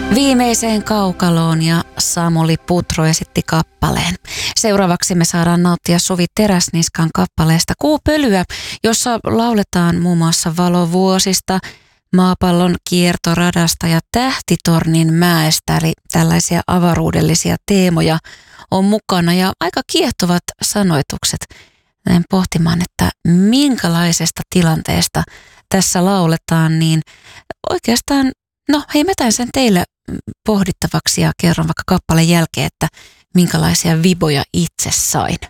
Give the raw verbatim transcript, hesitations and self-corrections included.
Viimeiseen kaukaloon ja Samuli Putro esitti kappaleen. Seuraavaksi me saadaan nauttia Suvi Teräsniskan kappaleesta Kuupölyä, jossa lauletaan muun muassa valovuosista, maapallon kiertoradasta ja tähtitornin mäestä, eli tällaisia avaruudellisia teemoja on mukana ja aika kiehtovat sanoitukset. Näin pohtimaan, että minkälaisesta tilanteesta tässä lauletaan, niin oikeastaan, no hei, mä tämän sen teille pohdittavaksi ja kerron vaikka kappaleen jälkeen, että minkälaisia viboja itse sain.